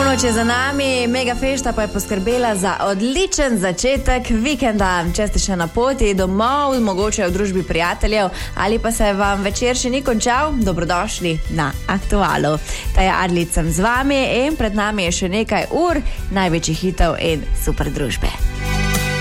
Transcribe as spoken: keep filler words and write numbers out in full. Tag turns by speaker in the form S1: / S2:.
S1: Polnoč je za nami, Mega Fešta pa je poskrbela za odličen začetek vikenda. Če ste še na poti domov, mogoče v družbi prijateljev ali pa se vam večer še ni končal, dobrodošli na Aktualu. Taja Adlic sem z vami in pred nami je še nekaj ur največjih hitov in super družbe.